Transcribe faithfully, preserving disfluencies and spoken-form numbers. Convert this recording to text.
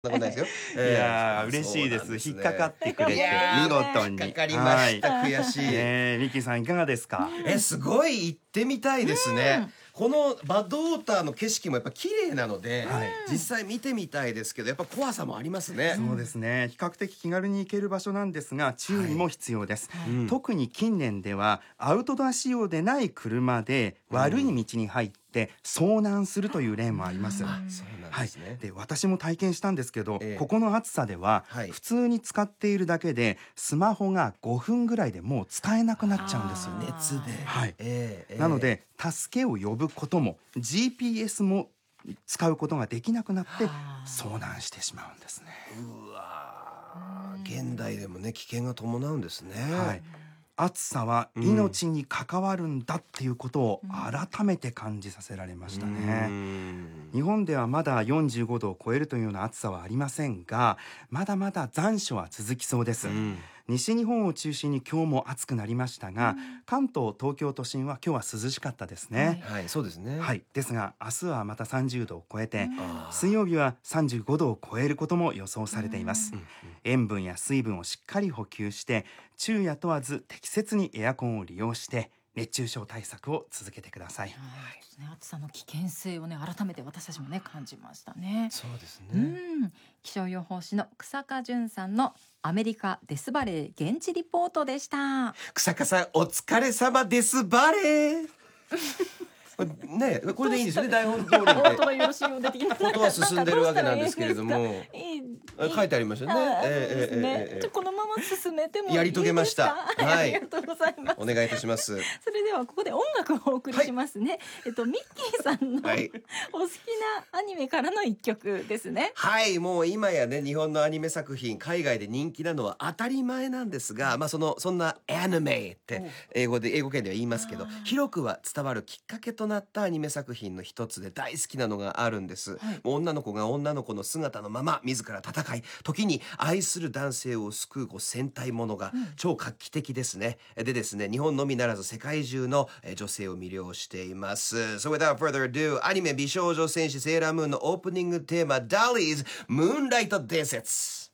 そんなことないですよ。 いやー嬉しいです。 そうなんですね引っかかってくれていやー見事に引っかかりました。 はい悔しい。 ねえミッキーさんいかがですか？ え、すごい行ってみたいですね。このバッドウォーターの景色もやっぱ綺麗なので、 はい実際見てみたいですけど、やっぱ怖さもありますね。 そうですね。比較的気軽に行ける場所なんですが注意も必要です、 うん特に近年ではアウトドア仕様でない車で悪い道に入って遭難するという例もあります、 あ、そうなんですね。 で私も体験したんですけど、 ええここの暑さでは、 はい普通に使っているだけでスマホがごふんぐらいでもう使えなくなっちゃうんですよね。 熱で。 はいええええなので助けを呼ぶことも ジーピーエス も使うことができなくなって遭難してしまうんですね。 うわー、現代でもね危険が伴うんですね。 はい暑さは命に関わるんだっていうことを改めて感じさせられましたね、 うん日本ではまだよんじゅうごどを超えるというような暑さはありませんがまだまだ残暑は続きそうです、 うん西日本を中心に今日も暑くなりましたが、関東東京都心は今日は涼しかったですね、 はい、そうですね。 はい、ですが明日はまたさんじゅうどを超えて、 あー水曜日はさんじゅうごどを超えることも予想されています、塩分や水分をしっかり補給して昼夜問わず適切にエアコンを利用して熱中症対策を続けてください、 暑さの危険性をね改めて私たちもね感じましたね。 そうですね。 うん気象予報士の草加淳さんのアメリカデスバレー現地リポートでした。 草加さんお疲れ様ですバレーこれね、これでいいんですよね。台本通り本当でだよろしいよう出てきました。 ことは進んでるわけなんですけれども、 いい書いてありましたね。 あーええそうですねええええじゃあこのまま進めてもいいですか？ やり遂げましたはいありがとうございます。 お願いいたします。 それではここで音楽をお送りしますね、えっとミッキーさんの、 はいお好きなアニメからの一曲ですね。 はいもう今やね日本のアニメ作品海外で人気なのは当たり前なんですが、まあそのそんなアニメって英語で英語圏では言いますけど、広くは伝わるきっかけとなったアニメ作品の一つで大好きなのがあるんです、もう女の子が女の子の姿のまま自ら戦い時に愛する男性を救うこう戦隊ものが超画期的ですね、でですね日本のみならず世界中のえー女性を魅了しています。 So without further ado アニメ美少女戦士セーラームーンのオープニングテーマ Dolly's ムーンライト伝説。